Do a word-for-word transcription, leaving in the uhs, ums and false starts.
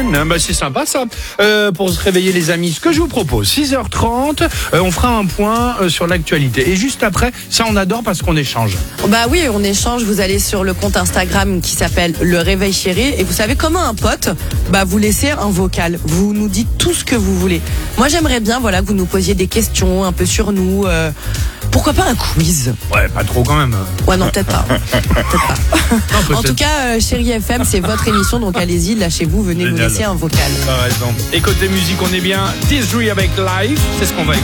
semaine. Bah, c'est sympa ça. Euh, pour se réveiller les amis, ce que je vous propose, six heures trente, euh, on fera un point euh, sur l'actualité. Et juste après, ça on adore parce qu'on échange. Bah oui, on échange, vous allez sur le compte Instagram qui s'appelle Le Réveil Chéri et vous savez comment un pote, bah vous laissez un vocal, vous nous dites tout ce que vous voulez. Moi j'aimerais bien voilà que vous nous posiez des questions un peu sur nous, euh, pourquoi pas un quiz? Ouais, pas trop quand même. Ouais non peut-être pas. Peut-être pas. Non, peut-être. En tout cas, euh, Chéri F M, c'est votre émission, donc allez-y, lâchez-vous, venez Génial. nous laisser un vocal. T'as raison. Et côté musique, on est bien. Disney avec Live, c'est ce qu'on va écouter.